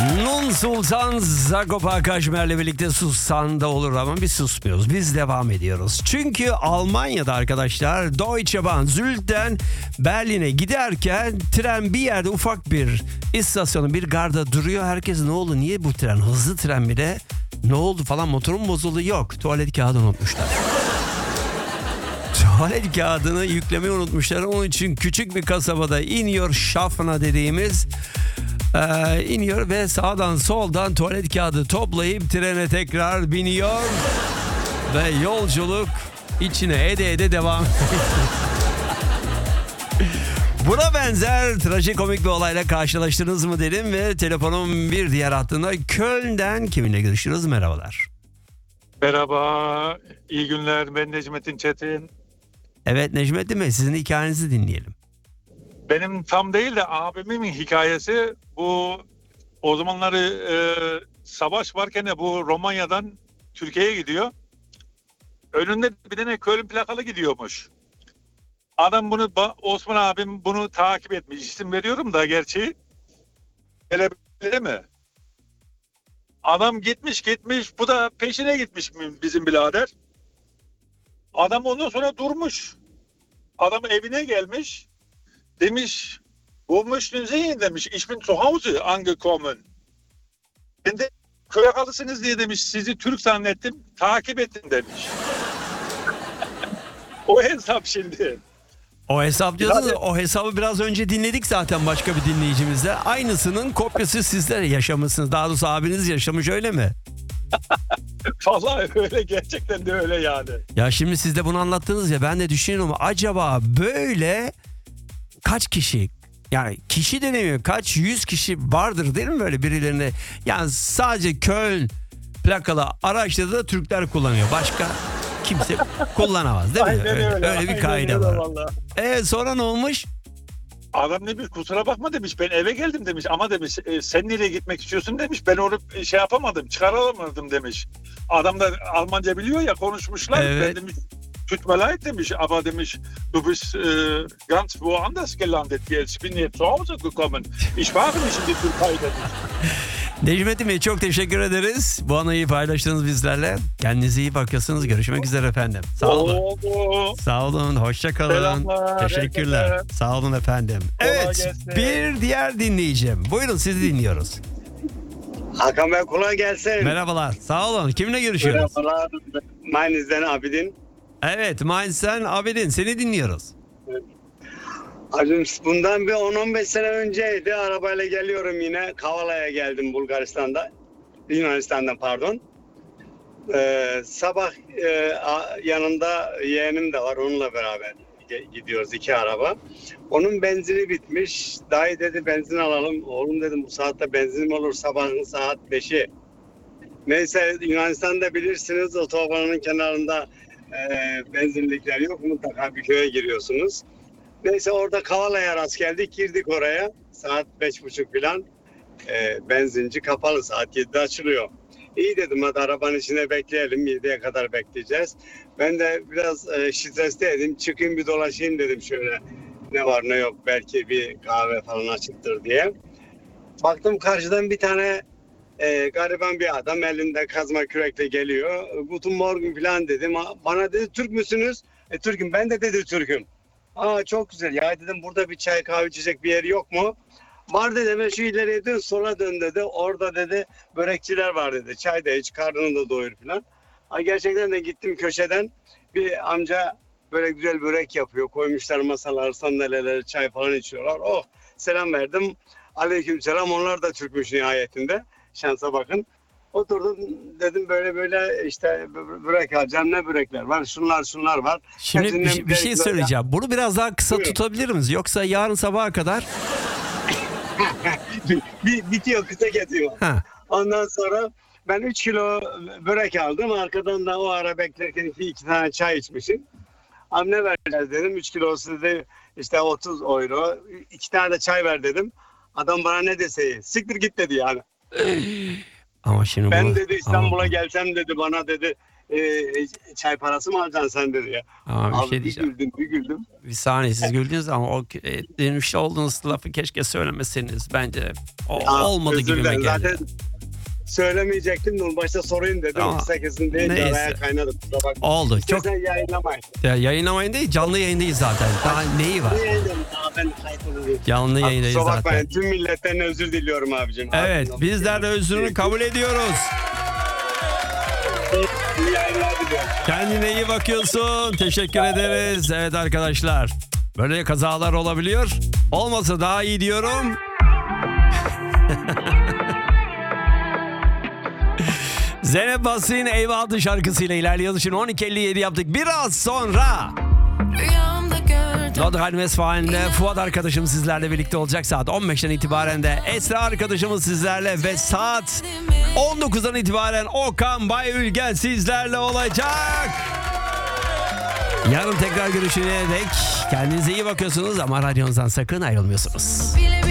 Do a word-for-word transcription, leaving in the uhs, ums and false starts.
Nun Sultan Sagopa Kajmer'le birlikte sussan da olur ama biz susmuyoruz. Biz devam ediyoruz. Çünkü Almanya'da arkadaşlar Deutsche Bahn Zül'den Berlin'e giderken tren bir yerde ufak bir istasyonun bir garda duruyor. Herkes ne oldu, niye bu tren, hızlı tren mi de, ne oldu falan, motorun bozuldu, yok tuvalet kağıdı unutmuşlar. Tuvalet kağıdını yüklemeyi unutmuşlar. Onun için küçük bir kasabada iniyor, Schaffner dediğimiz Ee, iniyor ve sağdan soldan tuvalet kağıdı toplayıp trene tekrar biniyor ve yolculuk içine ede ede devam ediyor. Buna benzer trajikomik bir olayla karşılaştınız mı dedim ve telefonun bir diğer hattında Köln'den kiminle görüşürüz? Merhabalar. Merhaba, iyi günler. Ben Necmettin Çetin. Evet Necmettin Bey, sizin hikayenizi dinleyelim. Benim tam değil de abimin hikayesi. Bu o zamanları e, savaş varken de bu Romanya'dan Türkiye'ye gidiyor. Önünde bir tane Köln plakalı gidiyormuş. Adam bunu, Osman abim bunu takip etmiş. İsim veriyorum da gerçi. Öyle mi? Adam gitmiş gitmiş. Bu da peşine gitmiş bizim birader. Adam ondan sonra durmuş. Adam evine gelmiş. Demiş, wo möchten Sie hin demiş. Ich bin zu Hause angekommen. Ben de köye kalısınız diye demiş. Sizi Türk zannettim. Takip ettim demiş. O hesap şimdi. O hesap diyorsunuz, o hesabı biraz önce dinledik zaten başka bir dinleyicimizle. Aynısının kopyası sizler yaşamışsınız. Daha doğrusu abiniz yaşamış, öyle mi? Vallahi öyle, gerçekten de öyle yani. Ya şimdi siz de bunu anlattınız ya, ben de düşünüyorum, acaba böyle kaç kişi, yani kişi denemiyor, kaç yüz kişi vardır değil mi böyle birilerine, yani sadece Köln plakalı araçları da Türkler kullanıyor, başka kimse kullanamaz değil mi? Aynen öyle, öyle, öyle bir aynen kaide öyle var. vallahi. Evet, sonra ne olmuş? Adam demiş, kusura bakma demiş, ben eve geldim demiş ama demiş e, sen nereye gitmek istiyorsun demiş, ben onu şey yapamadım, çıkaramadım demiş. Adam da Almanca biliyor ya, konuşmuşlar. Evet. Ben demiş, tut mir leid demiş, aber demiş, du bist e, ganz woanders gelandet, ich bin hier zu Hause gekommen, ich war nicht in die Türkei demiş. Necmettin Bey, çok teşekkür ederiz. Bu anıyı paylaştığınız bizlerle. Kendinize iyi bakıyorsunuz. Görüşmek üzere efendim. Sağ olun. Oldu. Sağ olun. Hoşça kalın. Selamlar, Teşekkürler. herkese. Sağ olun efendim. Kolay Evet. gelsin. Bir diğer dinleyicim. Buyurun, sizi dinliyoruz. Hakan Bey, kolay gelsin. Merhabalar. Sağ olun. Kiminle görüşüyoruz? Merhabalar. Mainz'den Abidin. Evet. Mainz'den Abidin. Seni dinliyoruz. Acım, bundan bir on on beş sene önceydi. Arabayla geliyorum yine. Kavala'ya geldim, Bulgaristan'da. Yunanistan'dan pardon. Ee, sabah e, a- yanımda yeğenim de var. Onunla beraber ge- gidiyoruz, iki araba. Onun benzini bitmiş. Dayı dedi benzin alalım. Oğlum dedim, bu saatte benzin mi olur? Sabahın saat beşi. Neyse, Yunanistan'da bilirsiniz, otobanın kenarında e, benzinlikler yok. Mutlaka bir köye giriyorsunuz. Neyse, orada Kavala'ya rast geldik. Girdik oraya. Saat beş buçuk falan. E, benzinci kapalı. Saat yedide açılıyor. İyi dedim, hadi arabanın içine bekleyelim. yediye kadar bekleyeceğiz. Ben de biraz e, stresteydim. Çıkayım bir dolaşayım dedim şöyle. Ne var ne yok, belki bir kahve falan açıktır diye. Baktım karşıdan bir tane e, gariban bir adam elinde kazma kürekle geliyor. Guten Morgen falan dedim. Bana dedi, Türk müsünüz? E, Türk'üm. Ben de dedi Türk'üm. Aa, çok güzel. Ya dedim, burada bir çay kahve içecek bir yer yok mu? Var dedim, şu ileriye dön, sola dön dedi. Orada dedi börekçiler var dedi. Çay da iç, karnını da doyur falan. Ha, gerçekten de gittim, köşeden bir amca böyle güzel börek yapıyor. Koymuşlar masalar, sandalyeler, çay falan içiyorlar. Oh, selam verdim. Aleykümselam. Onlar da Türkmüş nihayetinde. Şansa bakın. Oturdum, dedim böyle böyle işte börek alacağım, ne börekler var, şunlar şunlar var. Şimdi Hepsinden bir, bir bir şey börek- söyleyeceğim. Bunu biraz daha kısa Buyurun. tutabilir miyiz? Yoksa yarın sabaha kadar... Bir- bitiyor, kısa kesiyor. Ha. Ondan sonra ben üç kilo börek aldım. Arkadan da o ara beklerken iki, iki tane çay içmişim. Abi ne vereceğiz dedim. üç kilosu dedi işte otuz euro. iki tane de çay ver dedim. Adam bana ne dese, siktir git dedi yani. Ama şimdi Ben bu... dedi İstanbul'a Ama- gelsem dedi, bana dedi e, çay parası mı alacaksın sen dedi ya. Ama bir Abi şey bir diyeceğim. güldüm bir güldüm. Bir saniye, siz güldünüz ama o e, demiş olduğunuz lafı keşke söylemeseniz. Bence o, Aa, olmadı özür gibime dilerim. geldi. Zaten söylemeyecektim de onu başta sorayım dedim. Tamam. Kısa kesin değil. Neyse. Araya kaynadım. Kusura bakma. Oldu. Çok İstersen yayınlamayın. ya, yayınlamayın değil, canlı yayındayız zaten. Daha neyi var? Ne yayınlamayın? Aa, ben kayıt oluyorum. Canlı yayındayız Kusura zaten. bakmayın. Tüm milletten özür diliyorum abicim. Evet, Abicim, bizler de özrünü kabul ediyoruz. İyi yayınlar diliyorum. Kendine iyi bakıyorsun. Teşekkür ederiz. Evet arkadaşlar, böyle kazalar olabiliyor. Olmasa daha iyi diyorum. Zeynep Basri'nin Eyvah adlı şarkısıyla ilerliyoruz. Şimdi on iki elli yedi yaptık. Biraz sonra Nordrhein-Westfalen'de Fuat arkadaşım sizlerle birlikte olacak. Saat on beşten itibaren de Esra arkadaşımız sizlerle ve saat on dokuzdan itibaren Okan Bayülgen sizlerle olacak. Yarın tekrar görüşene dek kendinize iyi bakıyorsunuz ama radyonuzdan sakın ayrılmıyorsunuz.